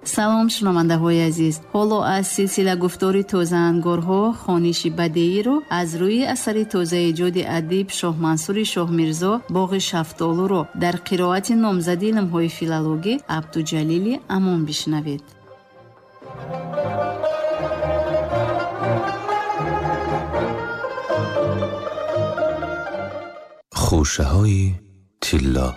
سلام شنونده های عزیز. حالا از سلسله گفتاری توزه انگارها خوانش بدیعی رو از روی اثر توزه ایجاد ادیب شاه منصور شاه میرزا باغ شفتالو رو در قرائت نامزدی علم‌های فیلولوژی عبدالجلیل امان بشنوید. خوشه های طلا.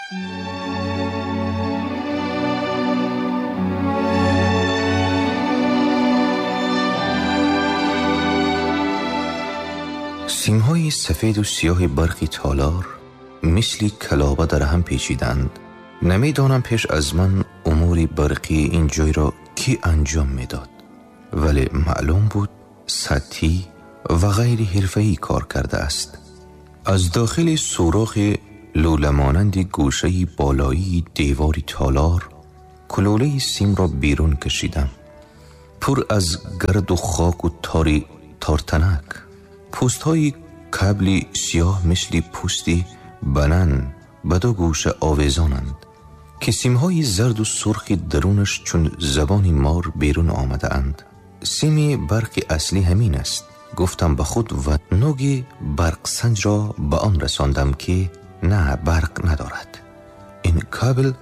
سیم‌های سفید و سیاه برقی تالار مثل کلابه در هم پیچیدند. نمیدانم پیش از من امور برقی این جای را کی انجام میداد، ولی معلوم بود سطحی و غیر حرفه‌ای کار کرده است. از داخل سوراخ لوله‌مانند گوشه بالایی دیوار تالار کلوله سیم را بیرون کشیدم. پر از گرد و خاک و تارتنک. پوست های کبلی سیاه مثل پوستی بنن به دو گوشه آویزانند که سیم های زرد و سرخ درونش چون زبان مار بیرون آمده اند. سیم برق اصلی همین است، گفتم به خود و نوگی برق سنج را به آن رساندم که نه، برق ندارد. این کابل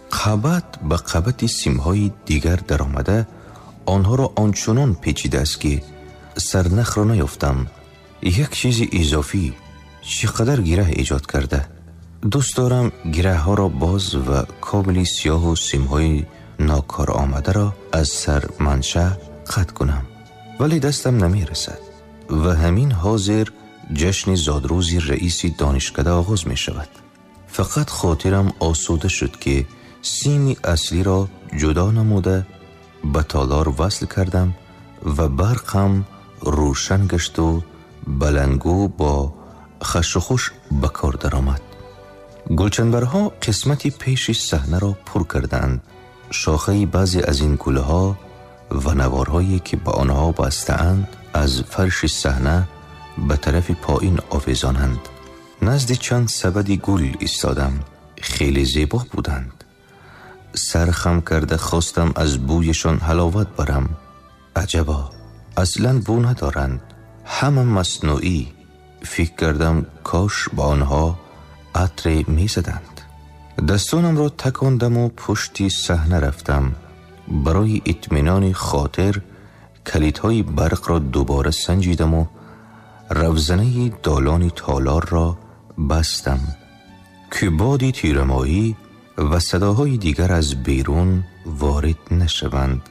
قبط به قبط سیم های دیگر در آمده آنها را آنچنان پیچیده است که سرنخ را نیفتم. یک چیز اضافی چقدر گره ایجاد کرده. دوست دارم گره ها را باز و کابل سیاه و سیم های ناکار آمده را از سر منشه قطع کنم، ولی دستم نمی رسد و همین حاضر جشن زادروز رئیس دانشکده آغاز می شود. فقط خاطرم آسوده شد که سیم اصلی را جدا نموده به تالار وصل کردم و برقم روشن گشت و بلنگو با خش و خوش به کار در آمد. گلچنبرها قسمتی پیش صحنه را پر کردند. شاخه بعضی از این گله ها و نوارهایی که به آنها بسته‌اند از فرش صحنه به طرف پایین آویزانند. نزد چند سبد گل ایستادم. خیلی زیبا بودند. سر خم کرده خواستم از بویشان حلاوت برم. عجبا، اصلاً بو ندارند، همه مصنوعی. فکر کردم کاش با آنها عطر می زدند. دستانم را تکاندم و پشتی صحنه رفتم. برای اطمینان خاطر کلیدهای برق را دوباره سنجیدم و روزنه دالان تالار را بستم که بادی تیرمایی و صداهای دیگر از بیرون وارد نشوند.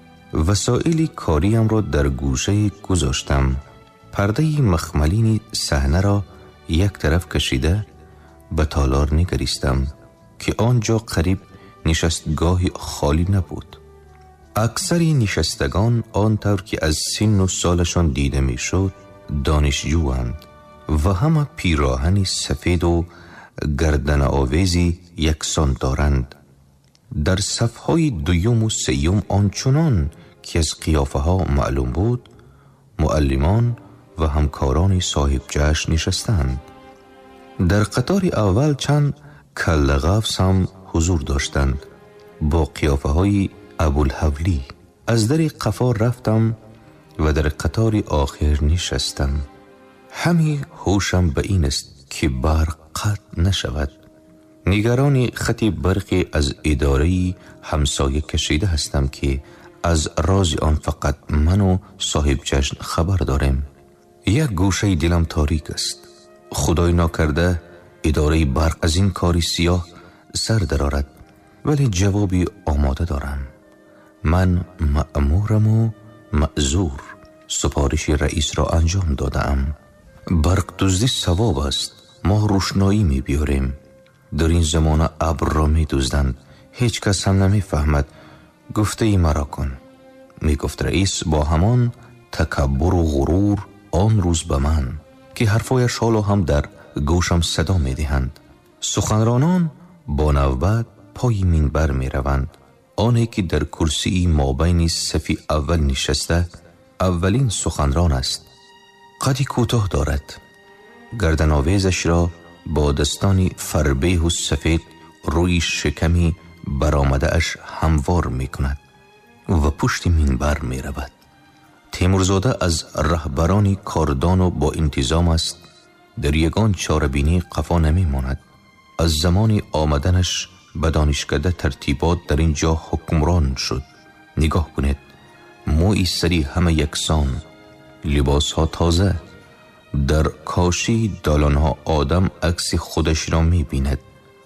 وسایل کاریم را در گوشه گذاشتم. پرده مخملین صحنه را یک طرف کشیده به تالار نگریستم که آنجا قریب نشستگاهی خالی نبود. اکثر نشستگان آنطور که از سن و سالشان دیده می شد دانشجویند و همه پیراهن سفید و گردن آویزی یکسان دارند. در صفهای دوم و سیوم آنچنان که از قیافه ها معلوم بود معلمان و همکاران صاحب جشن نشستند. در قطار اول چند کلغفص هم حضور داشتند با قیافه های ابوالحولی. از در قفا رفتم و در قطار آخر نشستم. همی هوشم به این است که برق قطع نشود. نگران خط برقی از اداره همسایه کشیده هستم که از راز آن فقط من و صاحب جشن خبر داریم. یک گوشه دلم تاریک است. خدای ناکرده اداره برق از این کاری سیاه سر درآرد، ولی جوابی آماده دارم. من مأمورم و معذور. سپارش رئیس را انجام دادم. برق دزدی ثواب است. ما روشنایی می بیاریم. در این زمانه ابر را می دزدند. هیچ کس هم نمی فهمد. گفته ای مرا کن. می گفت رئیس با همان تکبر و غرور آن روز به من که حرفایش حالا هم در گوشم صدا می دهند. سخنرانان با نوبت پای منبر می روند. آنی که در کرسی مابین صف اول نشسته اولین سخنران است. قدی کوتاه دارد. گردن آویزش را با دستانی فربه و سفید روی شکمی برآمده اش هموار می کند. و پشت منبر می رود. تیمورزاده از رهبرانی کاردان و با انتظام است. در یگان چاره‌بینی قفا نمی ماند. از زمان آمدنش به دانشکده ترتیبات در اینجا حکمران شد. نگاه کنید، موی سری همه یکسان، لباس ها تازه. در کاشی دالانها آدم عکس خودش را می بیند.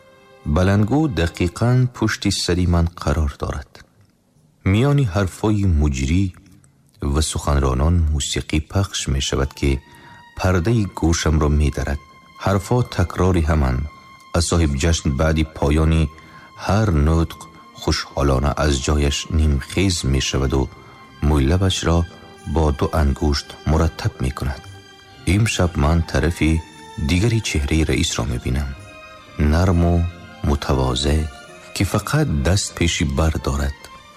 بلنگو دقیقاً پشت سری من قرار دارد. میانی حرفای مجری و سخنرانان موسیقی پخش می شود که پرده گوشم را می درد. حرفا تکراری همان. از صاحب جشن بعدی پایانی هر نطق خوشحالانه از جایش نیمخیز می شود و موی لبش را با 2 انگشت مرتب می کند. امشب من طرفی دیگری چهره رئیس را می بینم. نرم و متواضع که فقط دست پیشی بر دارد.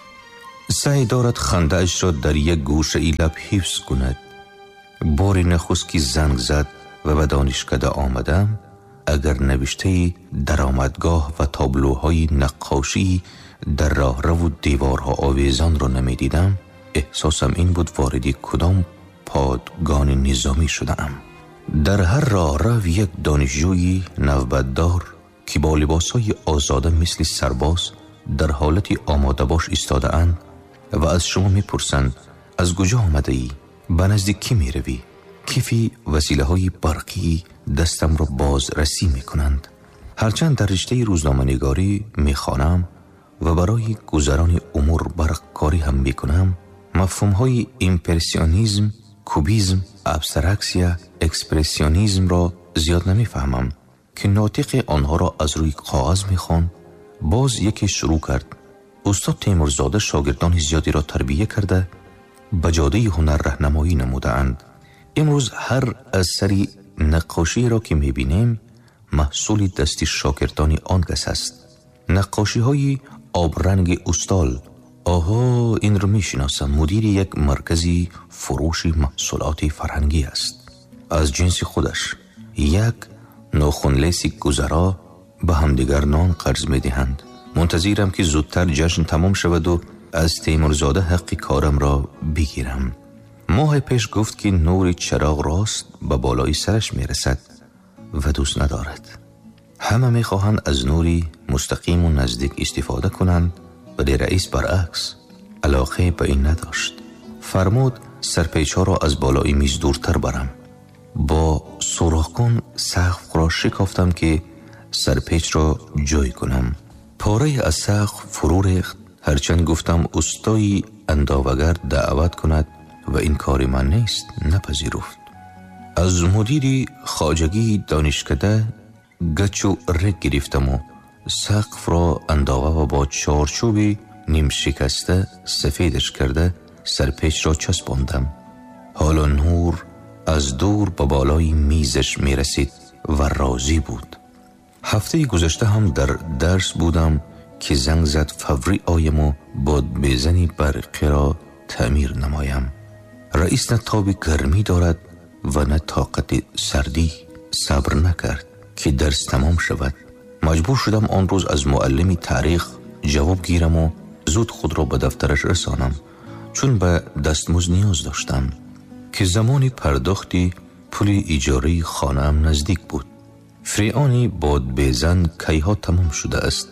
سعی دارد خنده اش را در یک گوشه لب حفظ کند. بار نخست که زنگ زد و به دانشکده آمدم، اگر نوشته درآمدگاه و تابلوهای نقاشی در راهرو و دیوارها آویزان را نمی دیدم، احساسم این بود واردی کدام پادگان نظامی شدم. در هر راهرو یک دانشجوی نوبتدار که با لباسهای آزاده مثل سرباز در حالتی آماده باش ایستاده اند و از شما میپرسند از کجا آمده ای؟ به نزدیک کی می روی؟ کیفی وسیله های برقی دستم را بازرسی می کنند. هرچند در رشته روزنامه نگاری می خوانم و برای گذران امور برقکاری هم می کنم، مفهوم های ایمپرسیونیزم، کوبیزم، ابسترکسیا، اکسپرسیونیزم را زیاد نمی فهمم که ناطق آنها را از روی کاغذ می خوان. باز یکی شروع کرد. استاد تیمورزاده شاگردان زیادی را تربیه کرده به جاده هنر راهنمایی نموده اند. امروز هر اثری نقاشی را که می بینیم محصول دستی شاگردان آن کس است. نقاشی های آبرنگ استال. آها، این رو می شناسم. مدیر یک مرکزی فروش محصولات فرهنگی است. از جنس خودش یک ناخنلیسی گذرا به همدیگر نان قرض می دهند. منتظرم که زودتر جشن تمام شود و از تیمورزاده حق کارم را بگیرم. ماه پیش گفت که نور چراغ راست به بالای سرش می رسد و دوست ندارد. همه می خواهند از نوری مستقیم و نزدیک استفاده کنند، ولی رئیس برعکس علاقه به این نداشت. فرمود سرپیچ ها را از بالای میز دورتر برم. با سوراخ‌کن سقف را شکافتم که سرپیچ را جای کنم. پاره از سقف فرو ریخت. هرچند گفتم استای انداوگر دعوت کند و این کار من نیست، نپذیرفت. از مدیری خواجگی دانشکده گچ و رگ گرفتم و سقف را انداوه و با چارچوبی نیم شکسته سفیدش کرده سرپیچ را چسباندم. حالا نور از دور به بالای میزش می رسید و راضی بود. هفته گذشته هم در درس بودم که زنگ زد فوری آیم و باد بزنی برقی را تعمیر نمایم. رئیس نه تاب گرمی دارد و نه طاقت سردی. صبر نکرد که درس تمام شود. مجبور شدم آن روز از معلمی تاریخ جواب گیرم و زود خود را به دفترش رسانم، چون به دستمزد نیاز داشتم که زمان پرداختی پول اجاره خانه‌ام نزدیک بود. فریانی باد بزن کیها تمام شده است.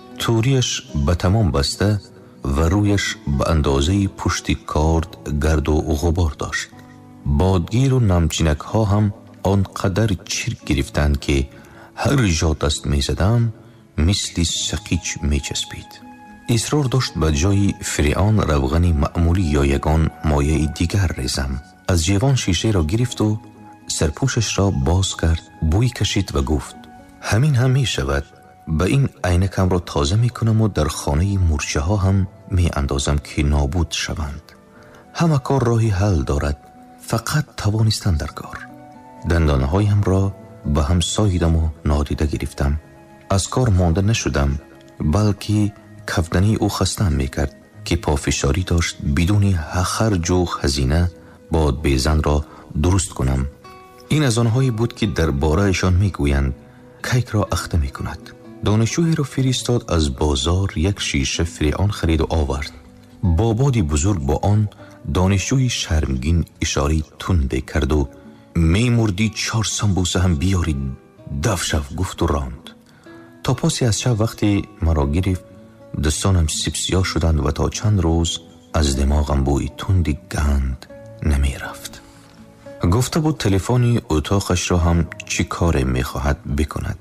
توریش به تمام بسته و رویش به اندازه پشت کارد گرد و غبار داشت. بادگیر و نمچینک ها هم آنقدر چرک گرفتند که هر جا دست می زدم مثل سقیچ می چسبید. اصرار داشت به جای فریان روغنی معمولی یا یگان مایه دیگر ریزم. از جوان شیشه را گرفت و سرپوشش را باز کرد، بوی کشید و گفت همین هم می شود. به این عینکم را تازه می کنم و در خانه مورچه ها هم می اندازم که نابود شوند. همه کار راهی حل دارد، فقط توانستن در کار. دندانهایم را به هم ساییدم و نادیده گرفتم. از کار مانده نشدم، بلکه کفدنی او خستم می کرد که پافشاری داشت بدون خرج و هزینه باد بیزن را درست کنم. این از آنهایی بود که در بارهشان می گویند کیک را اخته می کند. دانشجویی را فرستاد از بازار یک شیشه فریان خرید و آورد. با بادی بزرگ با آن دانشجوی شرمگین اشاره تنده کرد و می مردی 4 سمبوسه هم بیارید دف شو گفت و راند. تا پاسی از شب وقتی مرا گرفت دستانم سیب سیاه شدند و تا چند روز از دماغم بوی تندی گند نمی رفت. گفته بود تلفنی اتاقش را هم چی کار می خواهد بکند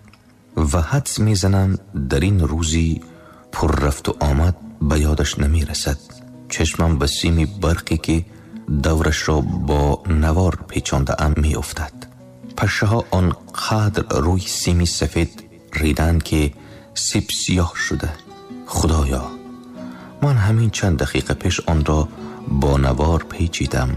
و حدس می زنم در این روزی پر رفت و آمد به یادش نمی رسد. چشمم به سیمی برقی که دورش را با نوار پیچانده ام می افتد. پشه ها آن قدر روی سیمی سفید ریدن که سیب سیاه شده. خدایا، من همین چند دقیقه پیش آن را با نوار پیچیدم،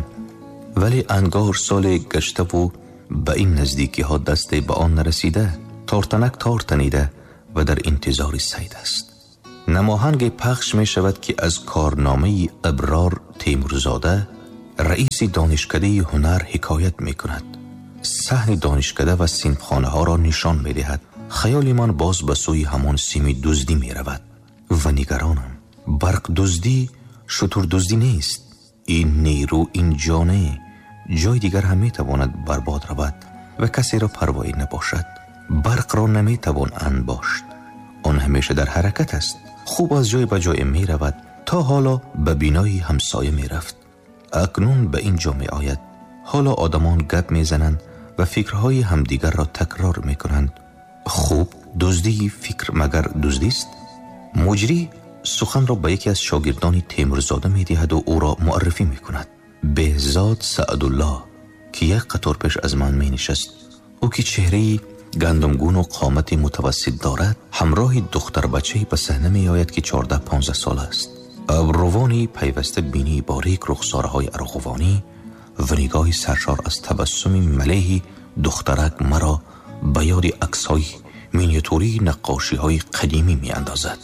ولی انگار سال گشته و به این نزدیکی ها دست به آن نرسیده. تارتنک تار تنیده و در انتظار سید است. نماهنگ پخش می شود که از کارنامه ابرار تیمورزاده رئیس دانشکده هنر حکایت می کند. صحن دانشکده و صنفخانه ها را نشان می دهد. خیال من باز به سوی همان سیمی دزدی می رود و نگرانم. برق دزدی شتر دزدی نیست. این نیرو این جانه جای دیگر هم می تواند برباد رود و کسی را پروایی نباشد. برق را نمی توان انباشت، آن همیشه در حرکت است. خوب از جای به جای می رود. تا حالا به بینای همسایه می رفت، اکنون به اینجا می آید. حالا آدمان گپ می زنند و فکرهای همدیگر را تکرار می کنند. خوب دزدی فکر مگر دزدی است؟ مجری سخن را به یکی از شاگردان تیمورزاده می دهد و او را معرفی می کند. بهزاد سعدالله که یک قطار پیش از من می نشست. او که چهره گندمگون و قامت متوسط دارد همراه دختر بچه به صحنه می آید که 14-15 سال است. ابروانی پیوسته بینی باریک، رخسارهای ارغوانی و نگاه سرشار از تبسم ملیح دخترک مرا به یاد عکس‌های مینیاتوری نقاشی‌های قدیمی می اندازد.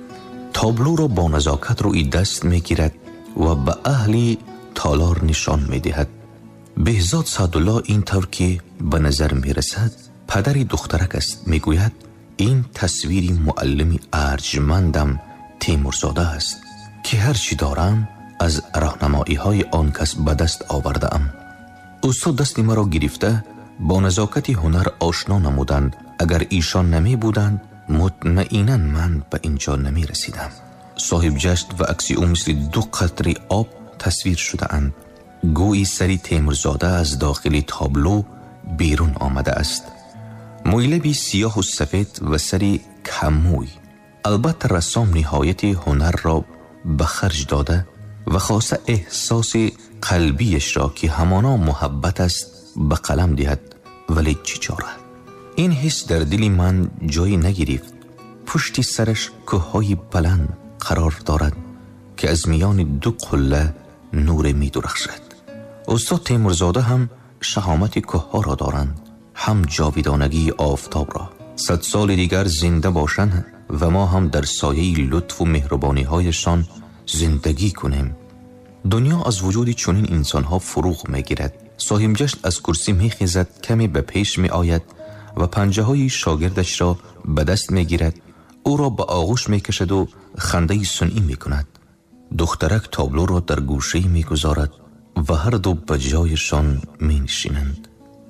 تابلو را با نزاکت روی دست می گیرد و به اهل تالار نشان می دهد. بهزاد سعدالله این طور که به نظر می رسد پدر دخترک است. می گوید این تصویری معلمی ارجمندم تیمورزاده است که هر چی دارم از راهنمایی های آن کس به دست آورده ام. استاد دست مرا گرفته با نزاکت هنر آشنا نمودند. اگر ایشان نمی بودند مطمئناً من به اینجا نمی رسیدم. صاحب جشن و عکسی او مثل 2 قطره آب تصویر شده اند. گویی سری تیمورزاده از داخل تابلو بیرون آمده است. مویلبی سیاه و سفید و سری کموی. البته رسام نهایت هنر را به خرج داده و خاصه احساس قلبیش را که همانا محبت است به قلم دهد، ولی چی چاره؟ این حس در دل من جایی نگرفت. پشت سرش کوههای بلند قرار دارد که از میان 2 قله نور می درخشد. استاد تیمورزاده هم شهامت کوهها را دارند، هم جاویدانگی آفتاب را. 100 سال دیگر زنده باشند و ما هم در سایه لطف و مهربانی هایشان زندگی کنیم. دنیا از وجود چنین انسان ها فروغ می گیرد. صاحب جشن از کرسی می خیزد، کمی به پیش می آید و پنجه های شاگردش را به دست می گیرد. او را به آغوش می کشد و خنده صنعی می کند. دخترک تابلو را در گوشه می گذارد و هر دو به جایشان می نشینند.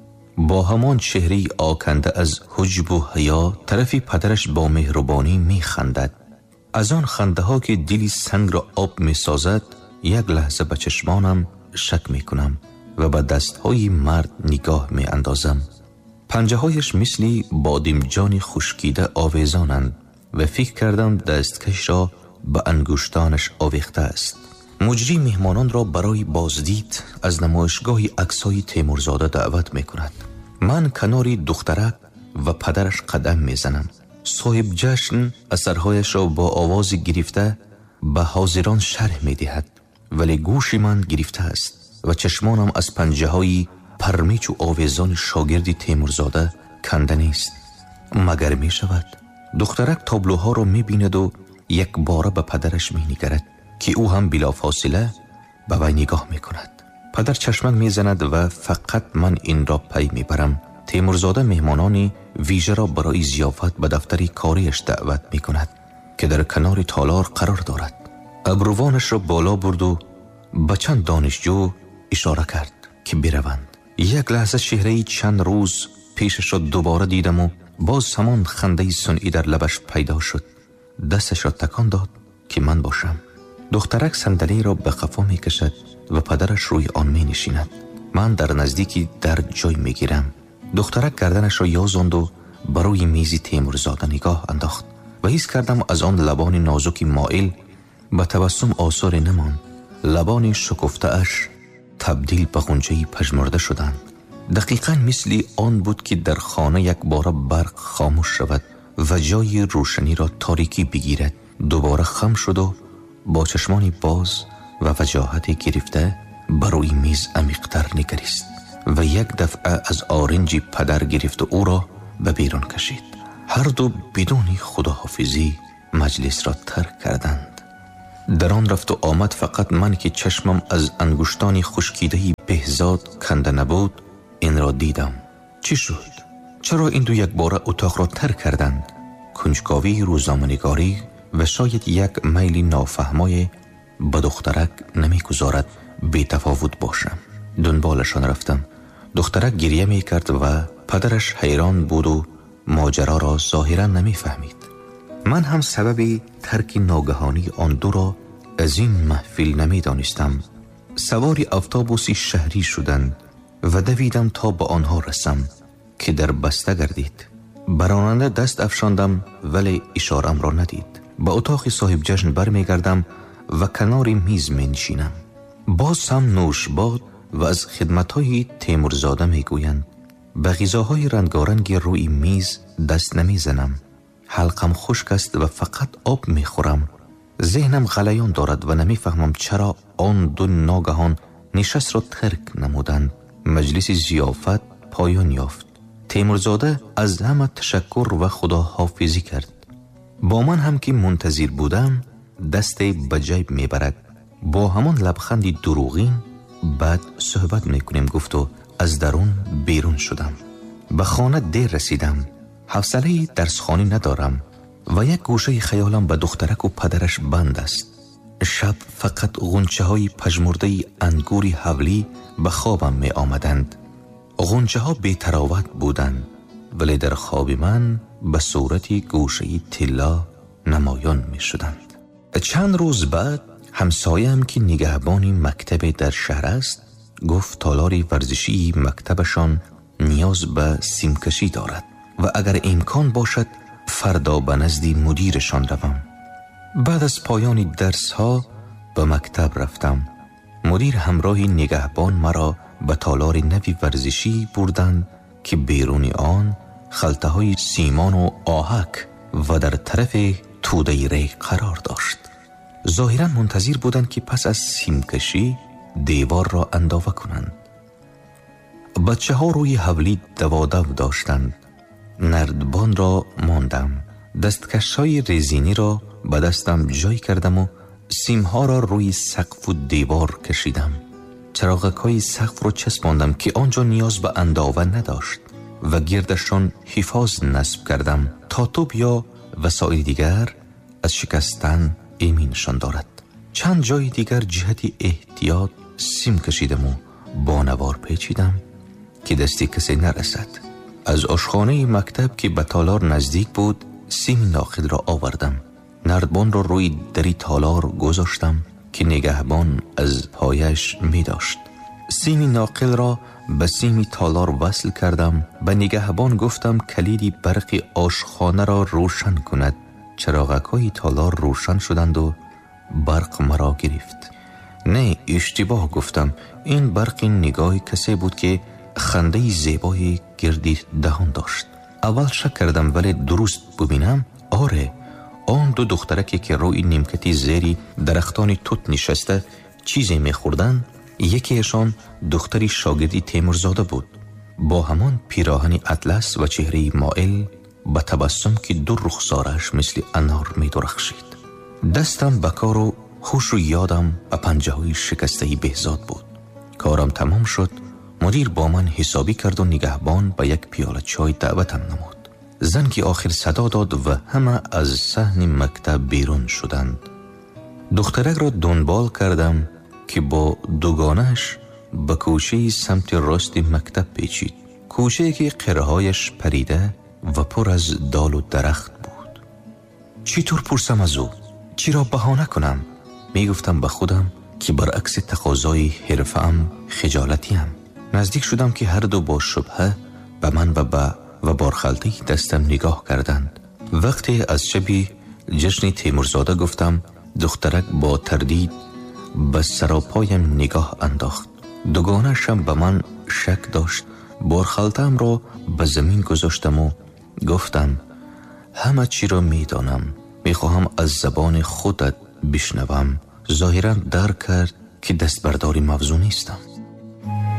با همان چهره آکنده از حجب و حیا طرفی پدرش با مهربانی می خندد. از آن خنده ها که دلی سنگ را آب می سازد یک لحظه به چشمانم شک می کنم و به دستهای مرد نگاه می اندازم. پنجه هایش مثل بادمجان خشکیده آویزانند و فکر کردم دستکش را به انگشتانش آویخته است. مجری مهمانان را برای بازدید از نمایشگاه عکس‌های تیمورزاده دعوت می کند. من کناری دخترک و پدرش قدم می زنم. صاحب جشن اثرهایش را با آواز گرفته به حاضران شرح می دهد، ولی گوش من گرفته است و چشمانم از پنجه های پرمیچ و آویزان شاگرد تیمورزاده کنده نیست. مگر می شود؟ دخترک تابلوها را می بیند و یک باره به پدرش می نگرد که او هم بلا فاصله به وی نگاه می کند. پدر چشمک می زند و فقط من این را پی می برم. تیمورزاده مهمانانی ویژه را برای ضیافت به دفتر کاریش دعوت می کند که در کنار تالار قرار دارد. ابروانش را بالا برد و به چند دانشجو اشاره کرد که بروند. یک لحظه چهره چند روز پیشش را دوباره دیدم و باز همان خنده صنعی در لبش پیدا شد. دستش را تکان داد که من باشم. دخترک صندلی را به قفا می کشد و پدرش روی آن می نشیند. من در نزدیکی در جای می گیرم. دخترک گردنش را یازاند و بروی میزی تیمورزاده نگاه انداخت و حس کردم از آن لبان نازکی مائل به تبسم آثار نماند. لبان شکفته اش تبدیل به غنچه‌ای پژمرده شدند. دقیقاً مثل آن بود که در خانه یک بار برق خاموش شود و جای روشنی را تاریکی بگیرد. دوباره خم شد و با چشمانی باز و وجاهت گرفته بروی میز عمیق‌تر نگریست و یک دفعه از آرنجی پدر گرفت و او را به بیرون کشید. هر دو بدون خداحافظی مجلس را ترک کردند. در آن رفت و آمد فقط من که چشمم از انگشتان خشکیده بهزاد کنده نبود این را دیدم. چی شد؟ چرا این دو یک باره اتاق را ترک کردند؟ کنجکاوی روزنامه‌نگاری و شاید یک میل نافهمای به دخترک نمیگذارد بی تفاوت باشم. دنبالشان رفتم. دخترک گریه می کرد و پدرش حیران بود و ماجرا را ظاهرا نمی فهمید. من هم سبب ترک ناگهانی آن دو را از این محفل نمی دانستم. سواری اتوبوسی شهری شدند و دویدم تا به آنها رسم که در بسته گردید. براننده دست افشاندم ولی اشارم را ندید. به اتاق صاحب جشن برمی گردم و کنار میز می نشینم. باز هم نوش باد و از خدمت‌های تیمورزاده می گویند. به غذاهای رنگارنگ روی میز دست نمی زنم. حلقم خشک است و فقط آب می خورم. ذهنم غلیان دارد و نمی فهمم چرا آن دو ناگهان نشست را ترک نمودند. مجلس ضیافت پایان یافت. تیمورزاده از همه تشکر و خداحافظی کرد. با من هم که منتظر بودم دست به جیب می برد. با همان لبخندی دروغین بعد صحبت می کنیم گفت و از درون بیرون شدم. به خانه دیر رسیدم. حوصله درسخوانی ندارم و یک گوشه خیالم به دخترک و پدرش بند است. شب فقط غنچه های پژمرده انگوری حولی به خوابم می آمدند. غنچه ها بی تراوت بودند ولی در خواب من به صورتی گوشه طلا نمایان می شدند. چند روز بعد همسایم که نگهبانی مکتب در شهر است گفت تالار ورزشی مکتبشان نیاز به سیمکشی دارد و اگر امکان باشد فردا به نزد مدیرشان روم. بعد از پایان درس ها به مکتب رفتم. مدیر همراه نگهبان مرا به تالار نوی ورزشی بردند که بیرون آن خلطه های سیمان و آهک و در طرف توده ریگ قرار داشت. ظاهرا منتظر بودند که پس از سیمکشی دیوار را اندازه کنند. بچه ها روی حولی دوادو داشتند. نردبان را ماندم. دستکش های رزینی را به دستم جای کردم و سیمها را روی سقف و دیوار کشیدم. چراغک های سقف را چسباندم که آنجا نیاز به اندازه نداشت و گردشان حفاظ نصب کردم تا توپ یا وسایل دیگر از شکستن ایمنشان دارد. چند جای دیگر جهت احتیاط سیم کشیدم و بانوار پیچیدم که دستی کسی نرسد. از آشخانه مکتب که به تالار نزدیک بود سیم ناقل را آوردم. نردبان را روی دری تالار گذاشتم که نگهبان از پایش می داشت. سیم ناقل را به سیم تالار وصل کردم. به نگهبان گفتم کلیدی برق آشخانه را روشن کند. چراغک‌های تالار روشن شدند و برق مرا گرفت. نه اشتباه گفتم. این برق نگاه کسی بود که خنده زیبای گردی دهان داشت. اول شک کردم ولی درست ببینم آره آن دو دخترکی که روی نیمکتی زیری درختان توت نشسته چیزی میخوردن یکیشان دختری شاگردی تیمورزاده بود با همان پیراهن اطلس و چهره مائل با تبسم که دو رخسارش مثل انار میدرخشید. دستم به کار و هوش و یادم به پنجه های شکسته بهزاد بود. کارم تمام شد. مدیر با من حسابی کرد و نگهبان به یک پیاله چای دعوتم نمود. زن که آخر صدا داد و همه از صحن مکتب بیرون شدند. دخترک را دنبال کردم که با دوگانش به کوچه سمت راست مکتب پیچید. کوچه که قرهایش پریده و پر از دال و درخت بود. چطور پرسم از او؟ چی را بهانه کنم؟ می گفتم به خودم که برعکس تقاضای حرفه‌ام خجالتیم. نزدیک شدم که هر دو با شبهه به من و بارخلطه دستم نگاه کردند. وقتی از شبی جشن تیمورزاده گفتم، دخترک با تردید به سراپایم نگاه انداخت. دوگانه‌شم به من شک داشت. بارخلطه‌ام را به زمین گذاشتم و گفتم همه چی را می دانم. می خواهم از زبان خودت بشنوم. ظاهراً درک کرد که دستبرداری موضوع نیستم.